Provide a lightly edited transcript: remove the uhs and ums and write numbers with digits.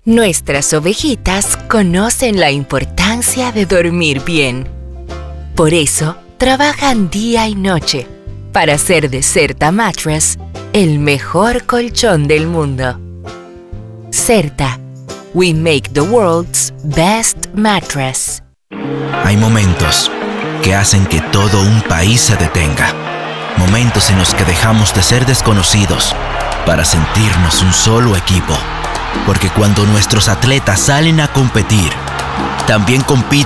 Nuestras ovejitas conocen la importancia de dormir bien. Por eso, trabajan día y noche para hacer de Certa Mattress el mejor colchón del mundo. Certa, we make the world's best mattress. Hay momentos que hacen que todo un país se detenga. Momentos en los que dejamos de ser desconocidos para sentirnos un solo equipo. Porque cuando nuestros atletas salen a competir, también compiten